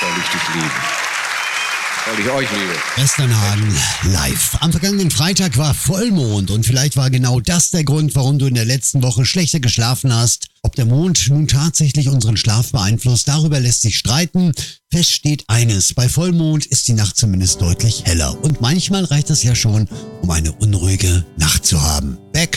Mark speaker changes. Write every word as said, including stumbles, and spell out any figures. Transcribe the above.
Speaker 1: weil ich dich liebe. Weil ich euch liebe.
Speaker 2: Westernhagen live. Am vergangenen Freitag war Vollmond und vielleicht war genau das der Grund, warum du in der letzten Woche schlechter geschlafen hast. Ob der Mond nun tatsächlich unseren Schlaf beeinflusst, darüber lässt sich streiten. Fest steht eines, bei Vollmond ist die Nacht zumindest deutlich heller. Und manchmal reicht es ja schon, um eine unruhige Nacht zu haben. Back